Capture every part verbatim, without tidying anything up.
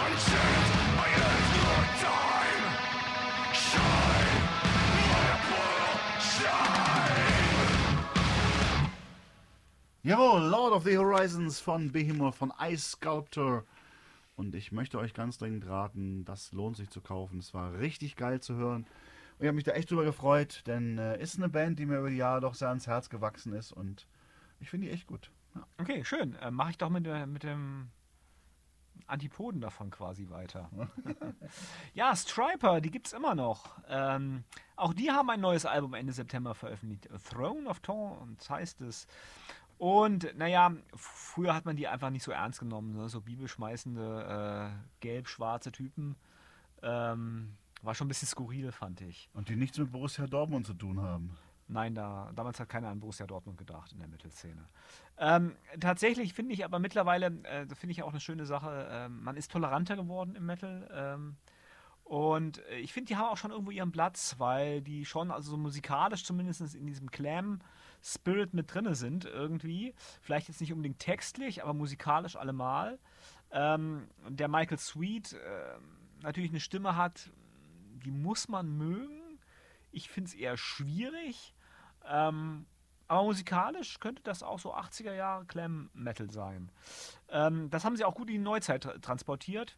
Jawohl, Lord of the Horizons von Behemoth, von Ice Sculptor. Und ich möchte euch ganz dringend raten, das lohnt sich zu kaufen. Es war richtig geil zu hören. Und ich habe mich da echt drüber gefreut, denn äh, ist eine Band, die mir über die Jahre doch sehr ans Herz gewachsen ist. Und ich finde die echt gut. Ja. Okay, schön. Äh, Mache ich doch mit, der, mit dem Antipoden davon quasi weiter. Ja, Stryper, die gibt's immer noch. Ähm, auch die haben ein neues Album Ende September veröffentlicht. Throne of Thorns heißt es. Und naja, früher hat man die einfach nicht so ernst genommen, ne? So bibelschmeißende, äh, gelb-schwarze Typen. Ähm, war schon ein bisschen skurril, fand ich. Und die nichts mit Borussia Dortmund zu tun haben. Nein, da, damals hat keiner an Borussia Dortmund gedacht in der Metal-Szene. Ähm, tatsächlich finde ich aber mittlerweile, äh, finde ich auch eine schöne Sache, äh, man ist toleranter geworden im Metal. Ähm, und äh, ich finde, die haben auch schon irgendwo ihren Platz, weil die schon, also so musikalisch zumindest in diesem Clam-Spirit mit drinne sind irgendwie. Vielleicht jetzt nicht unbedingt textlich, aber musikalisch allemal. Ähm, der Michael Sweet äh, natürlich eine Stimme hat, die muss man mögen. Ich finde es eher schwierig. Ähm, aber musikalisch könnte das auch so achtziger Jahre Glam Metal sein. Ähm, das haben sie auch gut in die Neuzeit tra- transportiert.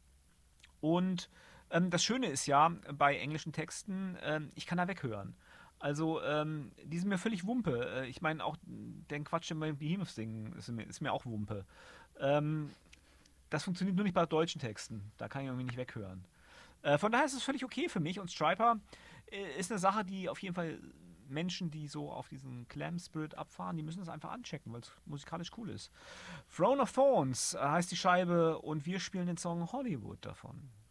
Und ähm, das Schöne ist ja bei englischen Texten, ähm, ich kann da weghören. Also, ähm, die sind mir völlig Wumpe. Äh, Ich meine, auch den Quatsch, den wir im Behemoth singen, ist mir, ist mir auch Wumpe. Ähm, das funktioniert nur nicht bei deutschen Texten. Da kann ich irgendwie nicht weghören. Äh, von daher ist es völlig okay für mich. Und Stryper äh, ist eine Sache, die auf jeden Fall Menschen, die so auf diesen Glam-Spirit abfahren, die müssen das einfach anchecken, weil es musikalisch cool ist. Throne of Thorns äh, heißt die Scheibe und wir spielen den Song Hollywood davon.